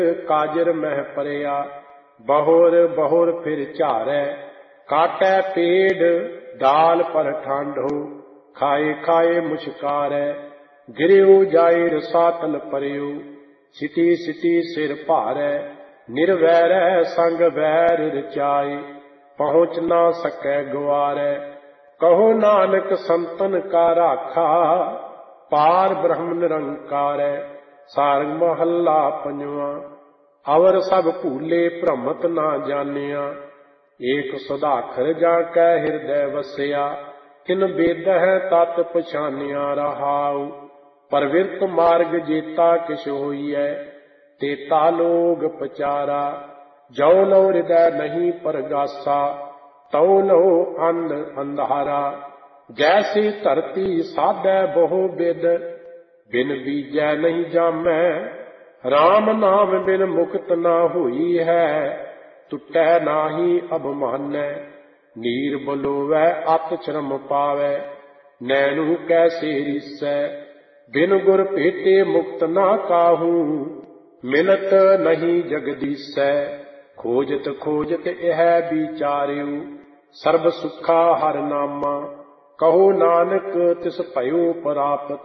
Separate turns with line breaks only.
काजर मह परिया, बहुर बहुर फिर झारै, काटै पेड़ डाल पर ठांडो, खाए खाए मुस्कारै, गिरियो जाए रसातल परियो, सिटी सिटी सिर भारै, निर्वैर संग वैर रचाए, पहुँच ना सकै गुआरै। कहो नानक संतन का राखा, पार ब्रह्म निरंकारੈ। सारंग महला पंजवा। अवर सब भूले भ्रमत ना जानिया, एक सुधाखर जाकै हृदय वसिया, तिन बेदह तत पछानिया रहाउ। प्रवृत्त मार्ग जेता किस होइਐ, तेता लोग पचारा, जौ लो हृदय नहीं परगासा, तौ लो अंध अंधारा। जैसी धरती साधै बहु बिद, बिन बीजै नहीं जामै, राम नाम बिन मुक्त ना हुई है, टुटै नाहि अभिमानै। नीर बलोवै अत श्रम पावै, नैनू कैसे रिसै, बिन गुर भेटे मुक्त ना काहू, मिलत नहीं जगदीसै। खोजत खोजत यह विचारियो, सर्ब सुखा हर नामा, कहो नानक तिस भयो प्राप्त।